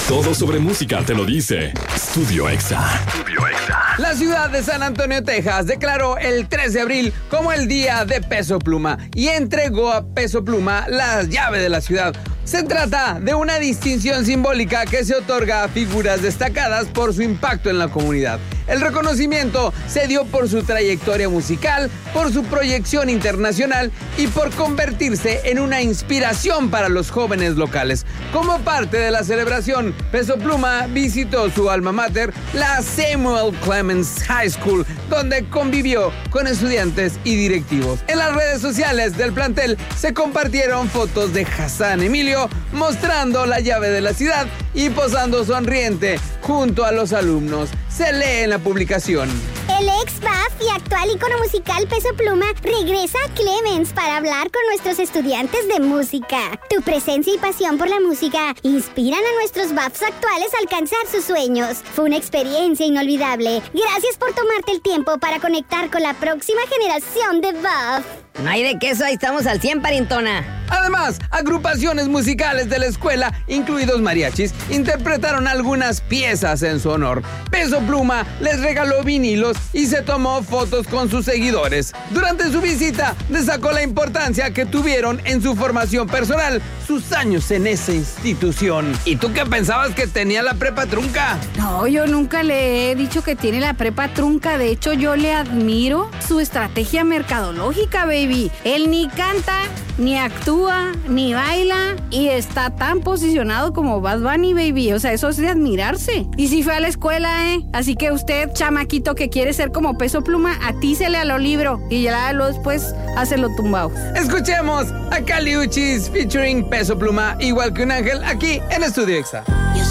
Todo sobre música te lo dice Estudio Exa. La ciudad de San Antonio, Texas, declaró el 3 de abril como el Día de Peso Pluma y entregó a Peso Pluma la llave de la ciudad. Se trata de una distinción simbólica que se otorga a figuras destacadas por su impacto en la comunidad. El reconocimiento se dio por su trayectoria musical, por su proyección internacional y por convertirse en una inspiración para los jóvenes locales. Como parte de la celebración, Peso Pluma visitó su alma mater, la Samuel Clemens High School, donde convivió con estudiantes y directivos. En las redes sociales del plantel se compartieron fotos de Hassan Emilio mostrando la llave de la ciudad y posando sonriente junto a los alumnos. Se lee en la publicación. El ex BAF y actual ícono musical Peso Pluma regresa a Clemens para hablar con nuestros estudiantes de música. Tu presencia y pasión por la música inspiran a nuestros BAFs actuales a alcanzar sus sueños. Fue una experiencia inolvidable. Gracias por tomarte el tiempo para conectar con la próxima generación de BAF. No hay de queso, ahí estamos al 100, parientona. Además, agrupaciones musicales de la escuela, incluidos mariachis, interpretaron algunas piezas en su honor. Peso Pluma les regaló vinilos y se tomó fotos con sus seguidores. Durante su visita, destacó la importancia que tuvieron en su formación personal sus años en esa institución. ¿Y tú qué pensabas que tenía la prepa trunca? No, yo nunca le he dicho que tiene la prepa trunca. De hecho, yo le admiro su estrategia mercadológica, baby. Él ni canta, ni actúa, ni baila y está tan posicionado como Bad Bunny, baby. O sea, eso es de admirarse. Y si fue a la escuela, Así que usted, chamaquito que quiere ser como Peso Pluma, atícele a lo libro y ya luego después hácelo tumbado. Escuchemos a Cali Uchis featuring Peso Pluma, igual que un ángel, aquí en Estudio Exa.